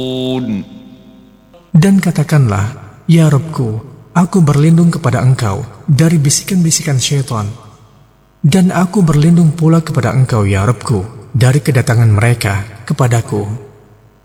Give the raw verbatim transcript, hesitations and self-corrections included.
Dan katakanlah, Ya Rabbku, aku berlindung kepada Engkau dari bisikan-bisikan syaitan. Dan aku berlindung pula kepada Engkau, Ya Rabbku, dari kedatangan mereka kepadaku.